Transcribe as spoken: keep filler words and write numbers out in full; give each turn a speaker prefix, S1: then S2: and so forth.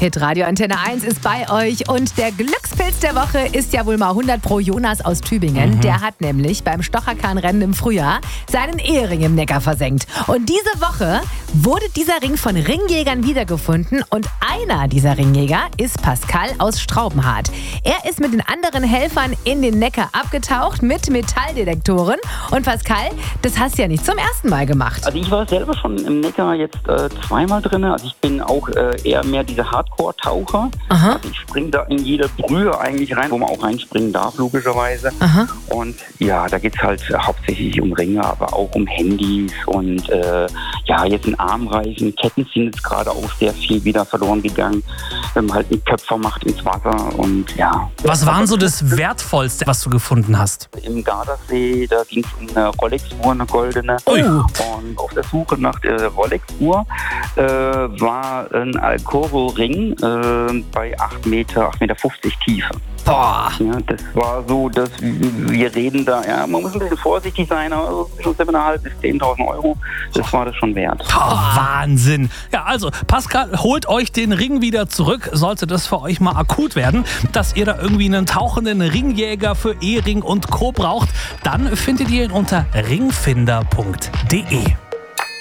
S1: Hitradio Antenne eins ist bei euch und der Glückspilz der Woche ist ja wohl mal hundert pro Jonas aus Tübingen. Mhm. Der hat nämlich beim Stocherkahnrennen im Frühjahr seinen Ehering im Neckar versenkt. Und diese Woche wurde dieser Ring von Ringjägern wiedergefunden und einer dieser Ringjäger ist Pascal aus Straubenhardt. Er ist mit den anderen Helfern in den Neckar abgetaucht mit Metalldetektoren. Und Pascal, das hast du ja nicht zum ersten Mal gemacht.
S2: Also ich war selber schon im Neckar jetzt äh, zweimal drin. Also ich bin auch äh, eher mehr dieser Hardcore-Taucher.
S1: Aha.
S2: Also ich springe da in jede Brühe eigentlich rein, wo man auch reinspringen darf, logischerweise.
S1: Aha.
S2: Und ja, da geht es halt hauptsächlich um Ringe, aber auch um Handys und äh, ja, jetzt ein Armreichen. Ketten sind jetzt gerade auch sehr viel wieder verloren gegangen. Wenn man halt einen Köpfer macht ins Wasser und ja.
S3: Was war denn so das Wertvollste, was du gefunden hast?
S2: Im Gardasee, da ging es um eine Rolex-Uhr, eine goldene.
S3: Oh.
S2: Und auf der Suche nach der Rolex-Uhr äh, war ein Alcoro-Ring äh, bei acht Meter, acht Meter fünfzig Tiefe.
S3: Boah.
S2: Ja, das war so, dass wir reden da, ja, man muss ein bisschen vorsichtig sein, aber schon siebeneinhalb bis zehntausend Euro, das war das schon wert.
S3: Oh, Wahnsinn. Ja, also Pascal, holt euch den Ring wieder zurück, sollte das für euch mal akut werden, dass ihr da irgendwie einen tauchenden Ringjäger für Ehering und Co. braucht, dann findet ihr ihn unter ringfinder punkt de.